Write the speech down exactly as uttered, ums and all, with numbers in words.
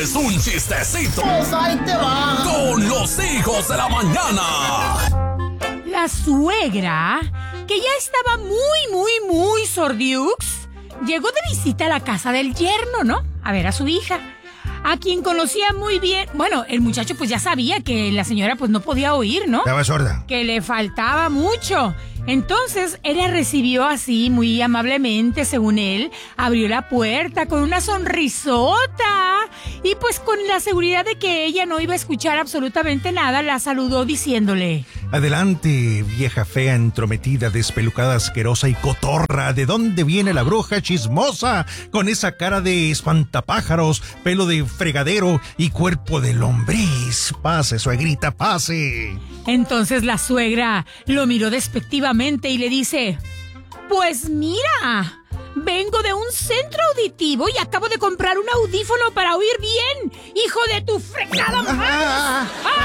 Es un chistecito. Pues ahí te va. Con los hijos de la mañana. La suegra, que ya estaba muy, muy, muy sordiux, llegó de visita a la casa del yerno, ¿no? A ver a su hija, a quien conocía muy bien. Bueno, el muchacho pues ya sabía que la señora pues no podía oír, ¿no? Estaba sorda. Que le faltaba mucho. Entonces, él la recibió así, muy amablemente, según él. Abrió la puerta con una sonrisota. Y pues con la seguridad de que ella no iba a escuchar absolutamente nada, la saludó diciéndole: Adelante, vieja fea, entrometida, despelucada, asquerosa y cotorra. ¿De dónde viene la bruja chismosa? Con esa cara de espantapájaros, pelo de fregadero y cuerpo de lombriz. Pase, suegrita, pase. Entonces la suegra lo miró despectivamente y le dice: Pues mira, vengo de un centro auditivo y acabo de comprar un audífono para oír bien, hijo de tu fregada madre.